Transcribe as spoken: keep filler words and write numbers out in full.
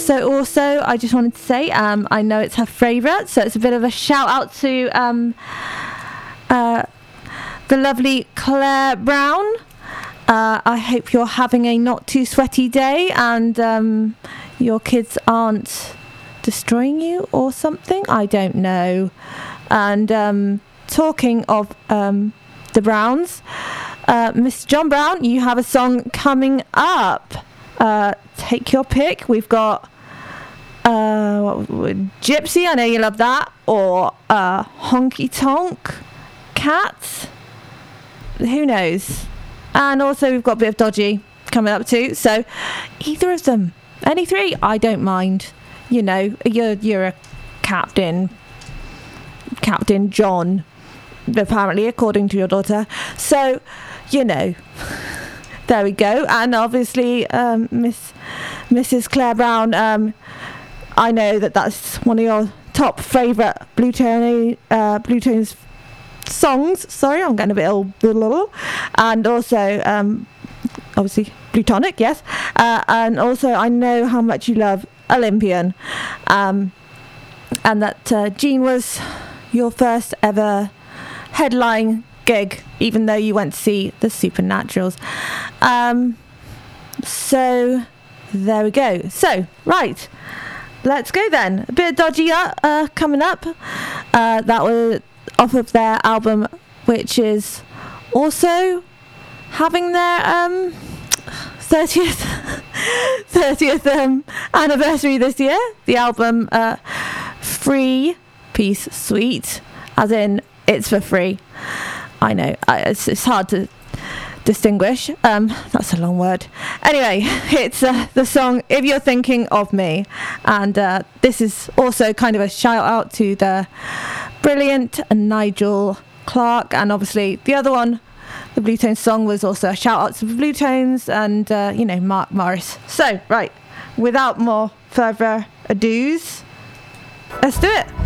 So also, I just wanted to say, um, I know it's her favourite, so it's a bit of a shout out to um, uh, the lovely Claire Brown. Uh, I hope you're having a not too sweaty day and um, your kids aren't destroying you or something. I don't know. And um, talking of um, the Browns, uh, Mister John Brown, you have a song coming up. Uh, take your pick. We've got uh, what, Gypsy, I know you love that, or uh, Honky Tonk Cat, who knows. And also we've got a bit of Dodgy coming up too, so either of them, any three, I don't mind. You know, you're you're a captain Captain John, apparently, according to your daughter, so you know. There we go. And obviously, um, Miss Missus Claire Brown, um, I know that that's one of your top favourite Bluetone, uh, Bluetones songs. Sorry, I'm getting a bit old. And also, um, obviously, Blutonic, yes. Uh, and also, I know how much you love Olympian. Um, and that uh, Jean was your first ever headline gig, even though you went to see the Supernaturals. Um, so there we go. So right, let's go then. A bit of Dodgy uh, uh, coming up. Uh, that was off of their album, which is also having their um, thirtieth thirtieth um, anniversary this year. The album uh, Free Peace Sweet, as in it's for free. I know, it's, it's hard to distinguish. Um, that's a long word. Anyway, it's uh, the song If You're Thinking of Me. And uh, this is also kind of a shout out to the brilliant Nigel Clark. And obviously the other one, the Bluetones song, was also a shout out to the Bluetones and, uh, you know, Mark Morris. So, right, without more further ados, let's do it.